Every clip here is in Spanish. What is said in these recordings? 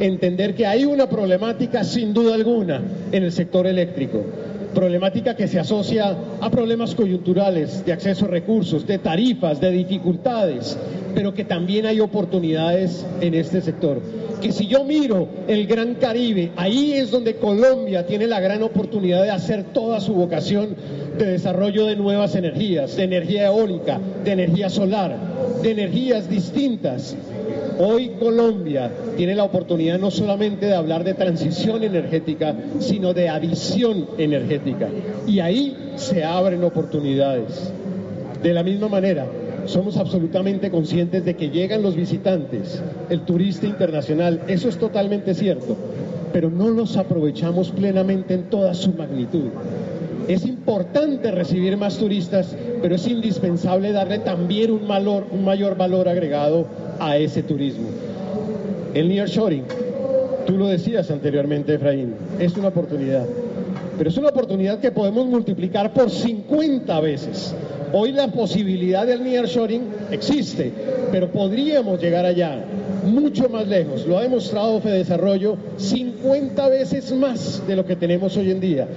entender que hay una problemática sin duda alguna en el sector eléctrico. Problemática que se asocia a problemas coyunturales de acceso a recursos, de tarifas, de dificultades, pero que también hay oportunidades en este sector. Que si yo miro el Gran Caribe, ahí es donde Colombia tiene la gran oportunidad de hacer toda su vocación de desarrollo de nuevas energías, de energía eólica, de energía solar, de energías distintas. Hoy Colombia tiene la oportunidad no solamente de hablar de transición energética, sino de adición energética. Y ahí se abren oportunidades. De la misma manera, somos absolutamente conscientes de que llegan los visitantes, el turista internacional, eso es totalmente cierto, pero no los aprovechamos plenamente en toda su magnitud. Es importante recibir más turistas, pero es indispensable darle también un mayor valor agregado a ese turismo. El nearshoring, tú lo decías anteriormente, Efraín, es una oportunidad, pero es una oportunidad que podemos multiplicar por 50 veces. Hoy la posibilidad del nearshoring existe, pero podríamos llegar allá, mucho más lejos. Lo ha demostrado Fedesarrollo, 50 veces más de lo que tenemos hoy en día.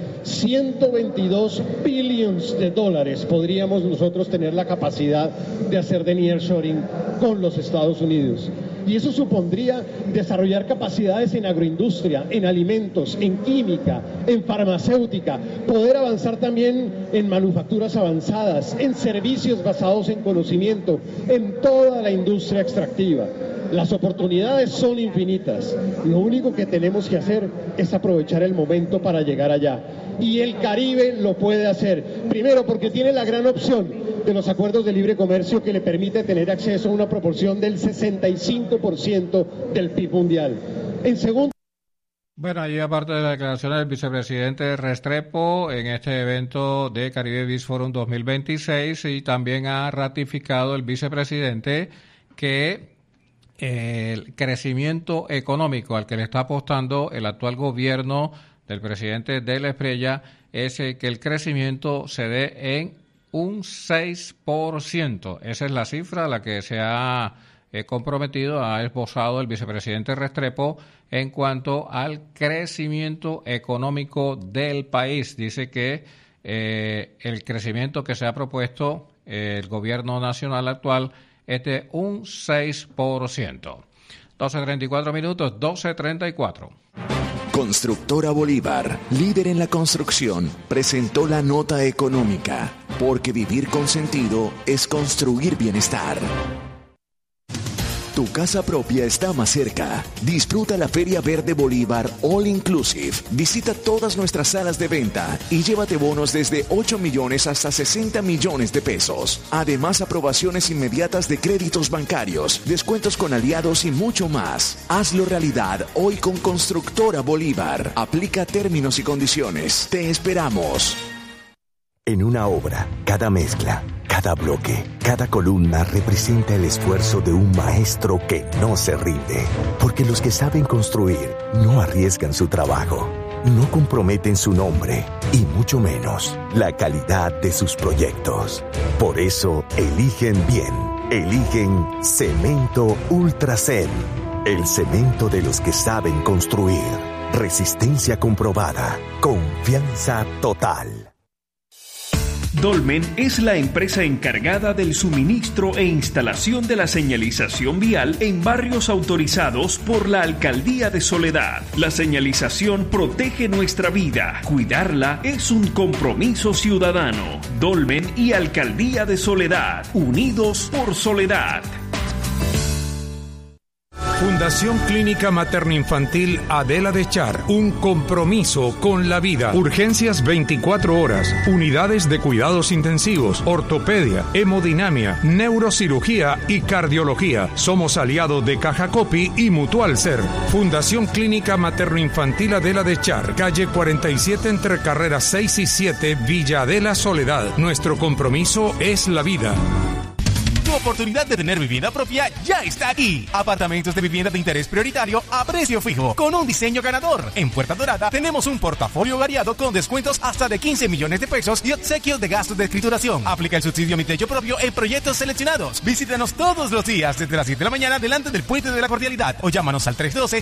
122 billones de dólares podríamos nosotros tener la capacidad de hacer de nearshoring con los Estados Unidos. Y eso supondría desarrollar capacidades en agroindustria, en alimentos, en química, en farmacéutica, poder avanzar también en manufacturas avanzadas, en servicios basados en conocimiento, en toda la industria extractiva. Las oportunidades son infinitas. Lo único que tenemos que hacer es aprovechar el momento para llegar allá. Y el Caribe lo puede hacer. Primero, porque tiene la gran opción de los acuerdos de libre comercio que le permite tener acceso a una proporción del 65% del PIB mundial. En segundo... Bueno, ahí aparte de la declaración del vicepresidente Restrepo en este evento de Caribe Biz Forum 2026, y también ha ratificado el vicepresidente que el crecimiento económico al que le está apostando el actual gobierno del presidente de la Espriella es que el crecimiento se dé en un 6%. Esa es la cifra a la que se ha comprometido, ha esbozado el vicepresidente Restrepo en cuanto al crecimiento económico del país. Dice que el crecimiento que se ha propuesto el gobierno nacional actual es de un 6%. 12:34 minutos, 12:34. Constructora Bolívar, líder en la construcción, presentó la nota económica, porque vivir con sentido es construir bienestar. Tu casa propia está más cerca. Disfruta la Feria Verde Bolívar All Inclusive. Visita todas nuestras salas de venta y llévate bonos desde 8 millones hasta 60 millones de pesos. Además, aprobaciones inmediatas de créditos bancarios, descuentos con aliados y mucho más. Hazlo realidad hoy con Constructora Bolívar. Aplica términos y condiciones. Te esperamos. En una obra, cada mezcla, cada bloque, cada columna representa el esfuerzo de un maestro que no se rinde. Porque los que saben construir no arriesgan su trabajo, no comprometen su nombre y mucho menos la calidad de sus proyectos. Por eso, eligen bien. Eligen Cemento Ultracem, el cemento de los que saben construir. Resistencia comprobada, confianza total. Dolmen es la empresa encargada del suministro e instalación de la señalización vial en barrios autorizados por la Alcaldía de Soledad. La señalización protege nuestra vida. Cuidarla es un compromiso ciudadano. Dolmen y Alcaldía de Soledad, unidos por Soledad. Fundación Clínica Materno-Infantil Adela de Char, un compromiso con la vida. Urgencias 24 horas, unidades de cuidados intensivos, ortopedia, hemodinamia, neurocirugía y cardiología. Somos aliados de Caja Copi y Mutual Ser. Fundación Clínica Materno-Infantil Adela de Char, calle 47 entre carreras 6 y 7, Villa Adela, Soledad. Nuestro compromiso es la vida. Tu oportunidad de tener vivienda propia ya está aquí. Apartamentos de vivienda de interés prioritario a precio fijo, con un diseño ganador. En Puerta Dorada tenemos un portafolio variado con descuentos hasta de 15 millones de pesos y obsequios de gastos de escrituración. Aplica el subsidio Mi Techo Propio en proyectos seleccionados. Visítanos todos los días desde las 7 de la mañana delante del Puente de la Cordialidad o llámanos al